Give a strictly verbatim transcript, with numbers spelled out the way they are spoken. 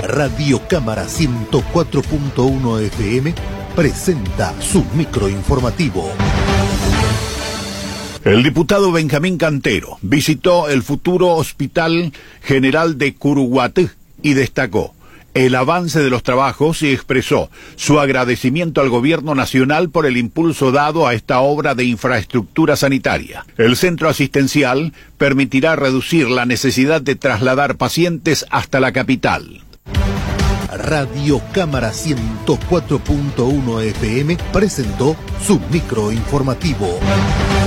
Radio Cámara ciento cuatro punto uno F M presenta su microinformativo. El diputado Benjamín Cantero visitó el futuro Hospital General de Curuguatí y destacó el avance de los trabajos y expresó su agradecimiento al gobierno nacional por el impulso dado a esta obra de infraestructura sanitaria. El centro asistencial permitirá reducir la necesidad de trasladar pacientes hasta la capital. Radio Cámara ciento cuatro punto uno F M presentó su microinformativo.